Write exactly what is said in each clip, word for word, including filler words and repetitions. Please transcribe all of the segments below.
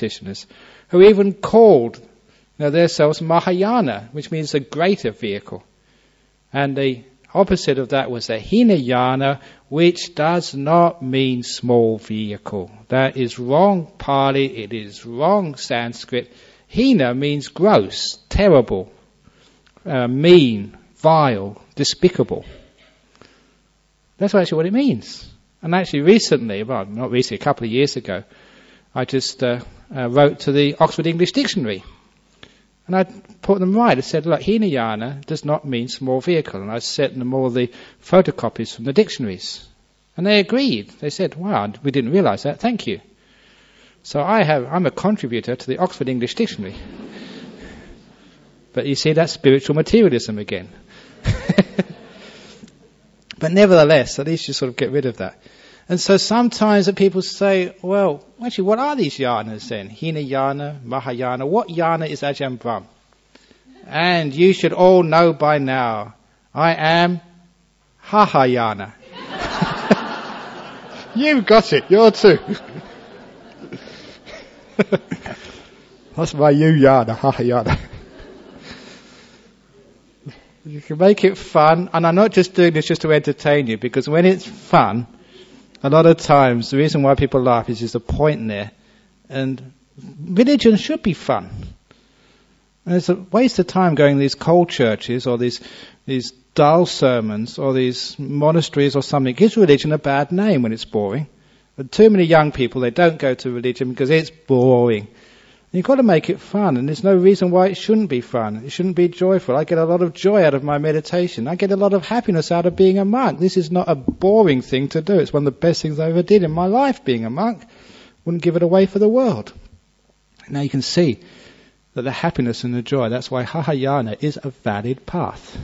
practitioners who even called you know, themselves Mahayana, which means a greater vehicle. And the opposite of that was the Hinayana, which does not mean small vehicle. That is wrong Pali, it is wrong Sanskrit. Hina means gross, terrible, uh, mean, vile, despicable. That's actually what it means. And actually recently, well not recently, a couple of years ago, I just uh, uh, wrote to the Oxford English Dictionary. And I put them right. I said, look, Hinayana does not mean small vehicle. And I sent them all the photocopies from the dictionaries. And they agreed. They said, wow, we didn't realise that, thank you. So I have, I'm a contributor to the Oxford English Dictionary. But you see, that's spiritual materialism again. But nevertheless, at least you sort of get rid of that. And so sometimes that people say, well, actually, what are these yanas then? Hinayana, Mahayana. What yana is Ajahn Brahm? And you should all know by now, I am Hahayana. You've got it, you're too. That's my you yana, Hahayana. You can make it fun, and I'm not just doing this just to entertain you, because when it's fun, a lot of times the reason why people laugh is there's a point in there, and religion should be fun. And it's a waste of time going to these cold churches or these these dull sermons or these monasteries or something. It gives religion a bad name when it's boring. But too many young people, they don't go to religion because it's boring. You've got to make it fun, and there's no reason why it shouldn't be fun. It shouldn't be joyful. I get a lot of joy out of my meditation. I get a lot of happiness out of being a monk. This is not a boring thing to do. It's one of the best things I ever did in my life, being a monk. Wouldn't give it away for the world. Now you can see that the happiness and the joy, that's why Hahayana is a valid path.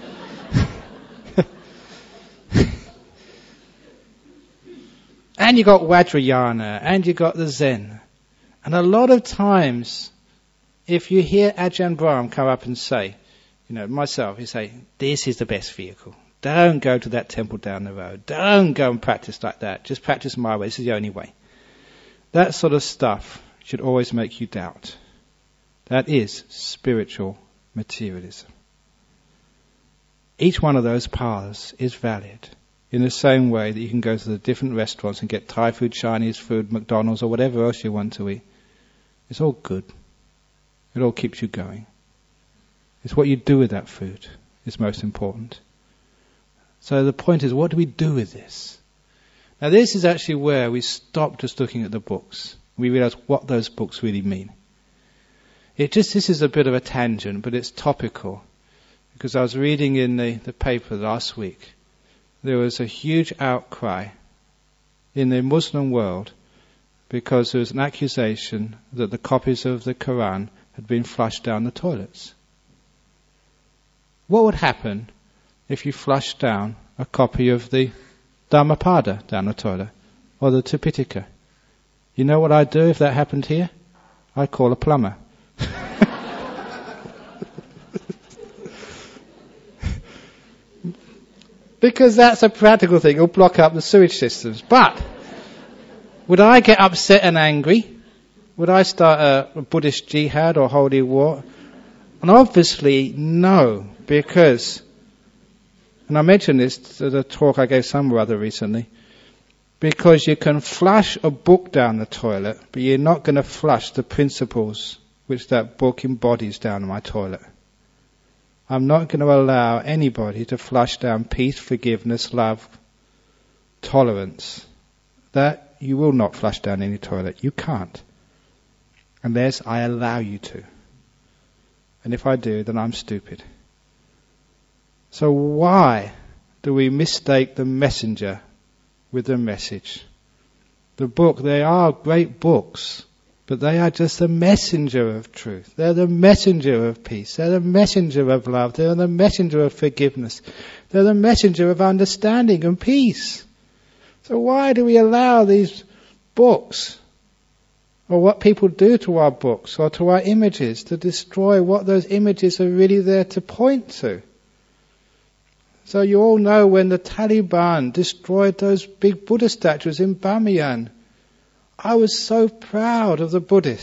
And you got Vajrayana, and you got the Zen. And a lot of times, if you hear Ajahn Brahm come up and say, you know, myself, you say, this is the best vehicle. Don't go to that temple down the road. Don't go and practice like that. Just practice my way. This is the only way. That sort of stuff should always make you doubt. That is spiritual materialism. Each one of those paths is valid. In the same way that you can go to the different restaurants and get Thai food, Chinese food, McDonald's or whatever else you want to eat. It's all good. It all keeps you going. It's what you do with that food is most important. So the point is, what do we do with this? Now this is actually where we stop just looking at the books. We realize what those books really mean. It just, this is a bit of a tangent, but it's topical. Because I was reading in the, the paper last week, there was a huge outcry in the Muslim world because there was an accusation that the copies of the Quran had been flushed down the toilets. What would happen if you flushed down a copy of the Dhammapada down the toilet, or the Tipitaka? You know what I'd do if that happened here? I'd call a plumber. Because that's a practical thing. It'll block up the sewage systems. But would I get upset and angry? Would I start a, a Buddhist jihad or holy war? And obviously, no. Because, and I mentioned this at a talk I gave somewhere other recently, because you can flush a book down the toilet, but you're not going to flush the principles which that book embodies down my toilet. I'm not going to allow anybody to flush down peace, forgiveness, love, tolerance. That you will not flush down any toilet. You can't. Unless I allow you to. And if I do, then I'm stupid. So why do we mistake the messenger with the message? The book, they are great books. But they are just the messenger of truth. They're the messenger of peace. They're the messenger of love. They're the messenger of forgiveness. They're the messenger of understanding and peace. So why do we allow these books, or what people do to our books, or to our images, to destroy what those images are really there to point to? So you all know when the Taliban destroyed those big Buddha statues in Bamiyan, I was so proud of the Buddhists.